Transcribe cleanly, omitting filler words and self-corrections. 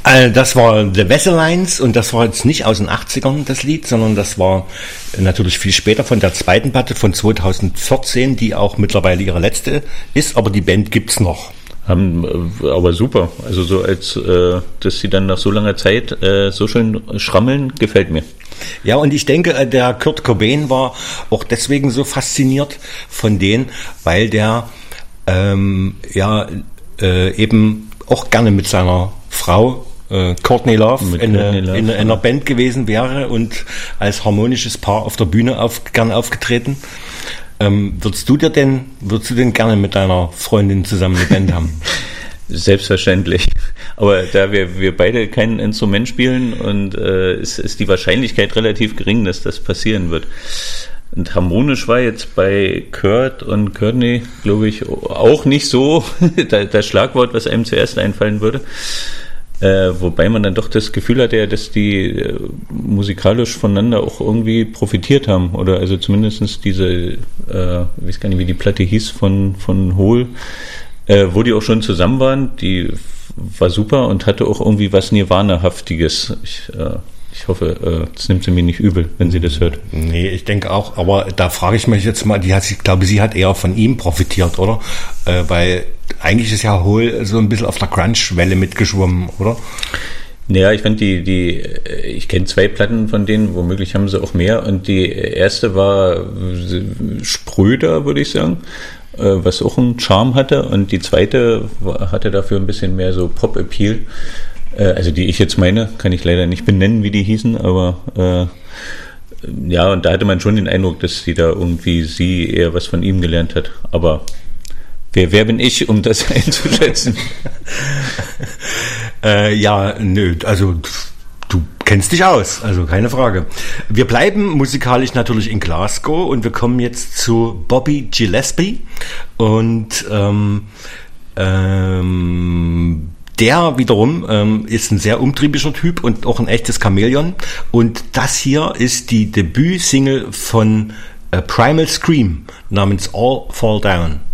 Das war The Wesselines und das war jetzt nicht aus den 80ern das Lied, sondern das war natürlich viel später von der zweiten Platte von 2014, die auch mittlerweile ihre letzte ist, aber die Band gibt's noch. Aber super, also so als, dass sie dann nach so langer Zeit so schön schrammeln, gefällt mir. Ja, und ich denke, der Kurt Cobain war auch deswegen so fasziniert von denen, weil der eben auch gerne mit seiner Frau Courtney Love in einer Band gewesen wäre und als harmonisches Paar auf der Bühne gern aufgetreten. Würdest du denn gerne mit deiner Freundin zusammen eine Band haben? Selbstverständlich. Aber da wir beide kein Instrument spielen und ist die Wahrscheinlichkeit relativ gering, dass das passieren wird. Und harmonisch war jetzt bei Kurt und Courtney, glaube ich, auch nicht so das Schlagwort, was einem zuerst einfallen würde. Wobei man dann doch das Gefühl hatte, dass die musikalisch voneinander auch irgendwie profitiert haben. Oder also zumindest diese, ich weiß gar nicht, wie die Platte hieß von Hole, wo die auch schon zusammen waren, die war super und hatte auch irgendwie was Nirvana-haftiges. Ich hoffe, das nimmt sie mir nicht übel, wenn sie das hört. Nee, ich denke auch, aber da frage ich mich jetzt mal, ich glaube, sie hat eher von ihm profitiert, oder? Weil eigentlich ist ja Hole so ein bisschen auf der Grunge-Welle mitgeschwommen, oder? Naja, ich fand ich kenne 2 Platten von denen, womöglich haben sie auch mehr, und die erste war spröder, würde ich sagen, was auch einen Charme hatte, und die zweite hatte dafür ein bisschen mehr so Pop-Appeal. Also die ich jetzt meine, kann ich leider nicht benennen, wie die hießen, aber ja, und da hatte man schon den Eindruck, dass sie eher was von ihm gelernt hat. Aber wer bin ich, um das einzuschätzen? Also du kennst dich aus, also keine Frage. Wir bleiben musikalisch natürlich in Glasgow und wir kommen jetzt zu Bobby Gillespie und der wiederum ist ein sehr umtriebiger Typ und auch ein echtes Chamäleon. Und das hier ist die Debütsingle von Primal Scream namens All Fall Down.